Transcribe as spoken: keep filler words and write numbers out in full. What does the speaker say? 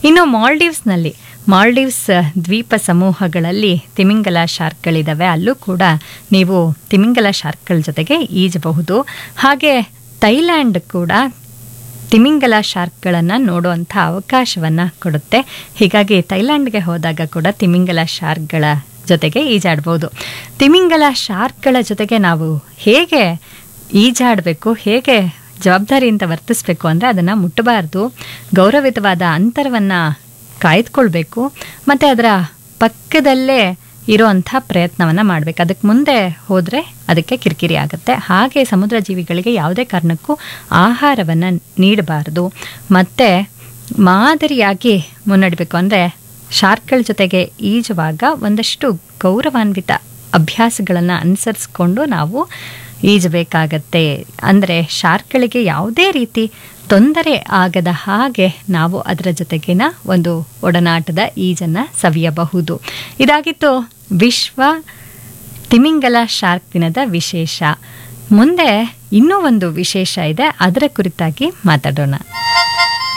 ಇನ್ನು ಮಾಲ್ಡೀವ್ಸ್ನಲ್ಲಿ ಮಾಲ್ಡೀವ್ಸ್ ದ್ವೀಪ ಸಮೂಹಗಳಲ್ಲಿ ತಿಮಿಂಗಲ ಶಾರ್ಕ್ಗಳಿದ್ದಾವೆ. ಅಲ್ಲೂ ಕೂಡ ನೀವು ತಿಮಿಂಗಲ ಶಾರ್ಕ್ಗಳ ಜೊತೆಗೆ ಈಜಬಹುದು. ಹಾಗೆ ಥೈಲ್ಯಾಂಡ್ ಕೂಡ ತಿಮಿಂಗಲ ಶಾರ್ಕ್ಗಳನ್ನು ನೋಡುವಂಥ ಅವಕಾಶವನ್ನು ಕೊಡುತ್ತೆ. ಹೀಗಾಗಿ ಥೈಲ್ಯಾಂಡ್ಗೆ ಹೋದಾಗ ಕೂಡ ತಿಮಿಂಗಲ ಶಾರ್ಕ್ಗಳ ಜೊತೆಗೆ ಈಜಾಡ್ಬೋದು. ತಿಮಿಂಗಲ ಶಾರ್ಕ್ಗಳ ಜೊತೆಗೆ ನಾವು ಹೇಗೆ ಈಜಾಡಬೇಕು, ಹೇಗೆ ಜವಾಬ್ದಾರಿಯಿಂದ ವರ್ತಿಸಬೇಕು ಅಂದರೆ ಅದನ್ನು ಮುಟ್ಟಬಾರ್ದು, ಗೌರವಿತವಾದ ಅಂತರವನ್ನು ಕಾಯ್ದುಕೊಳ್ಬೇಕು, ಮತ್ತು ಅದರ ಪಕ್ಕದಲ್ಲೇ ಇರೋವಂಥ ಪ್ರಯತ್ನವನ್ನು ಮಾಡಬೇಕು. ಅದಕ್ಕೆ ಮುಂದೆ ಹೋದರೆ ಅದಕ್ಕೆ ಕಿರಿಕಿರಿ ಆಗುತ್ತೆ. ಹಾಗೆ ಸಮುದ್ರ ಜೀವಿಗಳಿಗೆ ಯಾವುದೇ ಕಾರಣಕ್ಕೂ ಆಹಾರವನ್ನು ನೀಡಬಾರ್ದು. ಮತ್ತು ಮಾದರಿಯಾಗಿ ಮುನ್ನಡೆಯಬೇಕು. ಅಂದರೆ ಶಾರ್ಕ್ಗಳ ಜೊತೆಗೆ ಈಜುವಾಗ ಒಂದಷ್ಟು ಗೌರವಾನ್ವಿತ ಅಭ್ಯಾಸಗಳನ್ನು ಅನುಸರಿಸ್ಕೊಂಡು ನಾವು ಈಜಬೇಕಾಗತ್ತೆ. ಅಂದರೆ ಶಾರ್ಕ್ಗಳಿಗೆ ಯಾವುದೇ ರೀತಿ ತೊಂದರೆ ಆಗದ ಹಾಗೆ ನಾವು ಅದರ ಜೊತೆಗಿನ ಒಂದು ಒಡನಾಟದ ಈಜನ್ನು ಸವಿಯಬಹುದು. ಇದಾಗಿತ್ತು ವಿಶ್ವ ತಿಮಿಂಗಲ ಶಾರ್ಕ್ ದಿನದ ವಿಶೇಷ. ಮುಂದೆ ಇನ್ನೂ ಒಂದು ವಿಶೇಷ ಇದೆ, ಅದರ ಕುರಿತಾಗಿ ಮಾತಾಡೋಣ.